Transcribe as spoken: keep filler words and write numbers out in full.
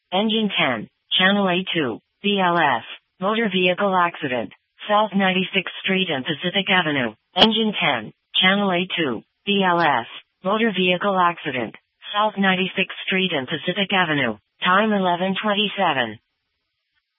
Engine ten, Channel A two, B L S, motor vehicle accident, South ninety-sixth Street and Pacific Avenue. Engine ten, Channel A two, B L S, motor vehicle accident, South ninety-sixth Street and Pacific Avenue. Time eleven twenty-seven.